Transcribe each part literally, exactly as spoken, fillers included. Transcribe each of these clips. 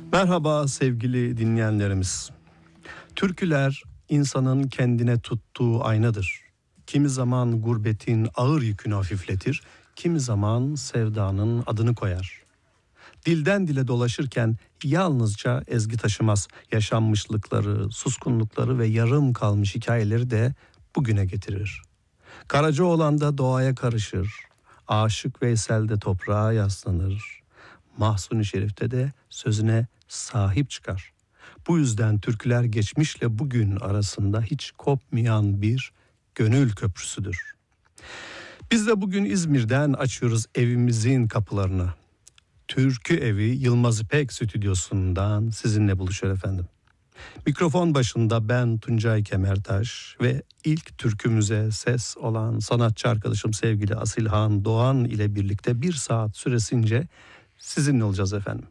Merhaba sevgili dinleyenlerimiz. Türküler insanın kendine tuttuğu aynadır. Kimi zaman gurbetin ağır yükünü hafifletir, kimi zaman sevdanın adını koyar. Dilden dile dolaşırken yalnızca ezgi taşımaz, yaşanmışlıkları, suskunlukları ve yarım kalmış hikayeleri de bugüne getirir. Karacaoğlan doğaya karışır, Aşık Veysel de toprağa yaslanır, Mahsuni Şerif'te de sözüne sahip çıkar. Bu yüzden türküler geçmişle bugün arasında hiç kopmayan bir gönül köprüsüdür. Biz de bugün İzmir'den açıyoruz evimizin kapılarını. Türkü Evi Yılmaz İpek stüdyosundan sizinle buluşuyor efendim. Mikrofon başında ben Tuncay Kemertaş ve ilk türkümüze ses olan sanatçı arkadaşım sevgili Asilhan Doğan ile birlikte bir saat süresince sizinle olacağız efendim.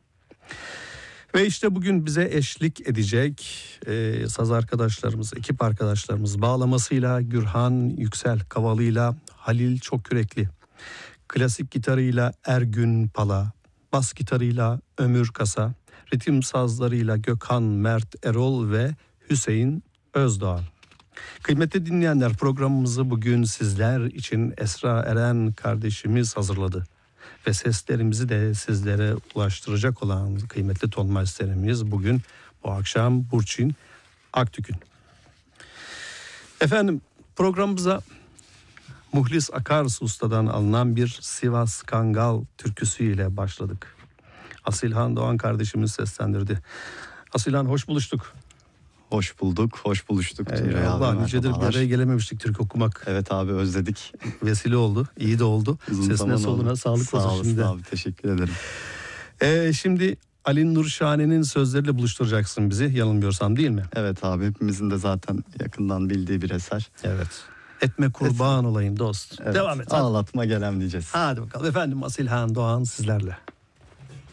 Ve işte bugün bize eşlik edecek e, saz arkadaşlarımız, ekip arkadaşlarımız bağlamasıyla Gürhan Yüksel, kavalıyla Halil Çokyürekli, klasik gitarıyla Ergün Pala, bas gitarıyla Ömür Kasa, ritim sazlarıyla Gökhan Mert Erol ve Hüseyin Özdoğan. Kıymetli dinleyenler, programımızı bugün sizler için Esra Eren kardeşimiz hazırladı. Ve seslerimizi de sizlere ulaştıracak olan kıymetli tonmeisterimiz bugün bu akşam Burçin Aktükün. Efendim, programımıza Muhlis Akarsu Usta'dan alınan bir Sivas Kangal türküsüyle başladık. Asilhan Doğan kardeşimiz seslendirdi. Asilhan, hoş buluştuk. Hoş bulduk, hoş buluştuk. Allah nicedir bir araya gelememiştik Türk okumak. Evet abi, özledik. Vesile oldu, iyi de oldu. Uzun Sesine soluna oldu. sağlık Sağ olsun olasın şimdi. abi, teşekkür ederim. Ee, şimdi Ali Nurşane'nin sözleriyle buluşturacaksın bizi, yanılmıyorsam, değil mi? Evet abi, hepimizin de zaten yakından bildiği bir eser. Evet. Etme kurban olayım dost. Evet, Devam et. Hadi. Ağlatma gelem diyeceğiz. Hadi bakalım efendim, Asilhan Doğan sizlerle.